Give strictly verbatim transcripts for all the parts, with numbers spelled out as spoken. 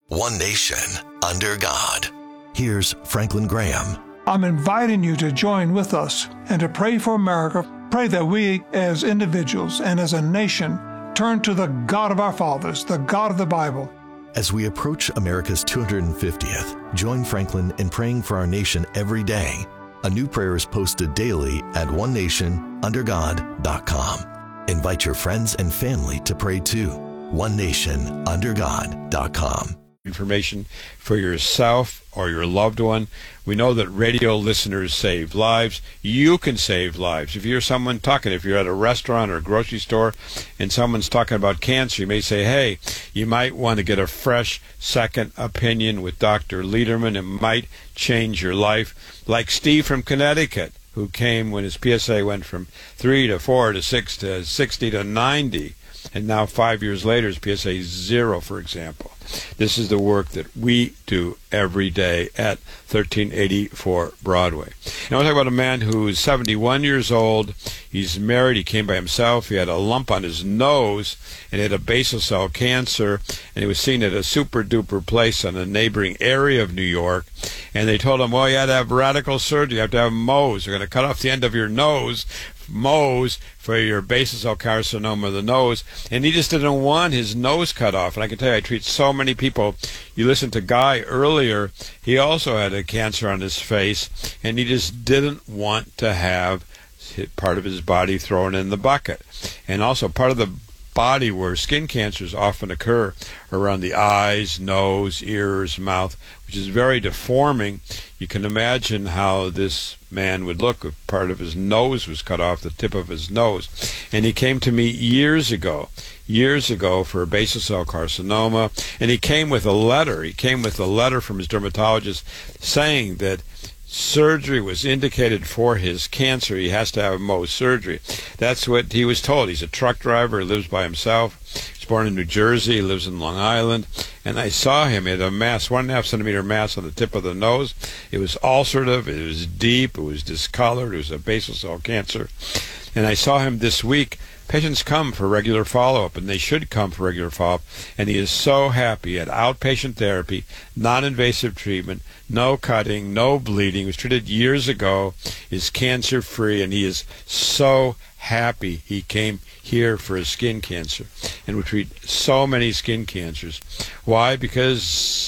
One nation, under God. Here's Franklin Graham. I'm inviting you to join with us and to pray for America. Pray that we as individuals and as a nation turn to the God of our fathers, the God of the Bible. As we approach America's two hundred fiftieth, join Franklin in praying for our nation every day. A new prayer is posted daily at one nation under god dot com. Invite your friends and family to pray too. one nation under god dot com. Information for yourself or your loved one. We know that radio listeners save lives. You can save lives. If you're someone talking, if you're at a restaurant or a grocery store and someone's talking about cancer, you may say, hey, you might want to get a fresh second opinion with Doctor Lederman. It might change your life. Like Steve from Connecticut, who came when his P S A went from three to four to six to sixty to ninety. And now five years later, his P S A is zero, for example. This is the work that we do every day at thirteen eighty-four Broadway. And I want to talk about a man who's seventy-one years old. He's married. He came by himself. He had a lump on his nose and had a basal cell cancer. And he was seen at a super-duper place in a neighboring area of New York. And they told him, well, you had to have radical surgery. You have to have Mohs. They're going to cut off the end of your nose. Mohs for your basal cell carcinoma of the nose, and he just didn't want his nose cut off. And I can tell you, I treat so many people. You listened to Guy earlier. He also had a cancer on his face, and he just didn't want to have part of his body thrown in the bucket. And also part of the body where skin cancers often occur around the eyes, nose, ears, mouth, which is very deforming. You can imagine how this man would look if part of his nose was cut off, the tip of his nose. And he came to me years ago, years ago for a basal cell carcinoma, and he came with a letter. He came with a letter from his dermatologist saying that surgery was indicated for his cancer. He has to have Mohs surgery. That's what he was told. He's a truck driver. He lives by himself. He's born in New Jersey. He lives in Long Island. And I saw him. He had a mass, one and a half centimeter mass on the tip of the nose. It was ulcerative. It was deep. It was discolored. It was a basal cell cancer. And I saw him this week. Patients come for regular follow-up, and they should come for regular follow-up. And he is so happy. He had outpatient therapy, non-invasive treatment, no cutting, no bleeding. He was treated years ago. He's cancer-free, and he is so happy he came here for his skin cancer. And we treat so many skin cancers. Why? Because,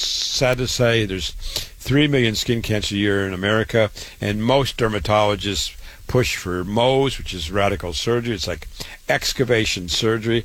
sad to say, there's three million skin cancers a year in America, and most dermatologists push for Mohs, which is radical surgery. It's like excavation surgery.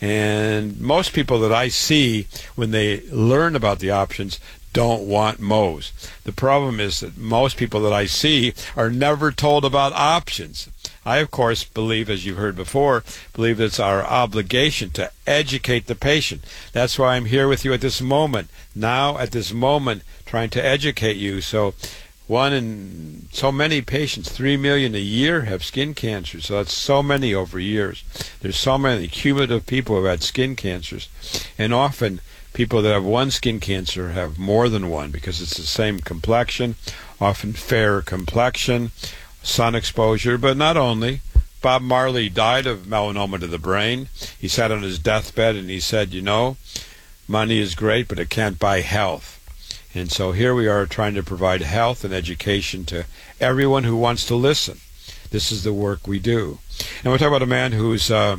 And most people that I see, when they learn about the options, don't want Mohs. The problem is that most people that I see are never told about options. I, of course, believe, as you've heard before, believe that it's our obligation to educate the patient. That's why I'm here with you at this moment, now at this moment, trying to educate you. So one in so many patients, three million a year, have skin cancer. So that's so many over years. There's so many cumulative people who have had skin cancers. And often people that have one skin cancer have more than one because it's the same complexion, often fairer complexion, sun exposure, but not only. Bob Marley died of melanoma to the brain. He sat on his deathbed and he said, you know, money is great, but it can't buy health. And so here we are trying to provide health and education to everyone who wants to listen. This is the work we do. And we'll talk about a man who's uh,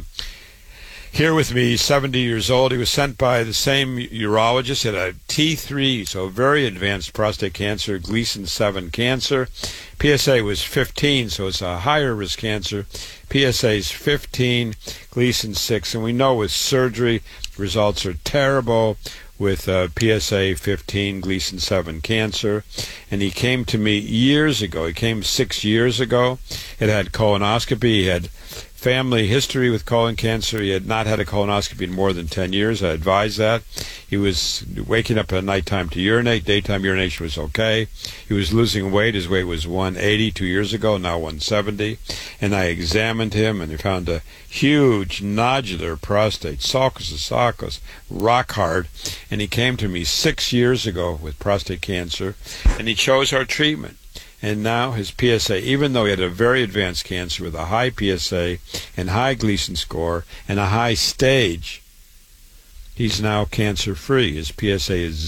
here with me, seventy years old. He was sent by the same urologist. He had a T three, so very advanced prostate cancer, Gleason seven cancer. P S A was fifteen, so it's a higher risk cancer. P S A is fifteen, Gleason six. And we know with surgery, results are terrible with uh, P S A fifteen, Gleason seven cancer. And he came to me years ago. He came six years ago. It had colonoscopy. He had family history with colon cancer. He had not had a colonoscopy in more than ten years. I advised that. He was waking up at nighttime to urinate. Daytime urination was okay. He was losing weight. His weight was one eighty two years ago, now one seventy. And I examined him, and they found a huge nodular prostate, sulcus esophagus, rock hard. And he came to me six years ago with prostate cancer, and he chose our treatment. And now his P S A, even though he had a very advanced cancer with a high P S A and high Gleason score and a high stage, he's now cancer-free. His P S A is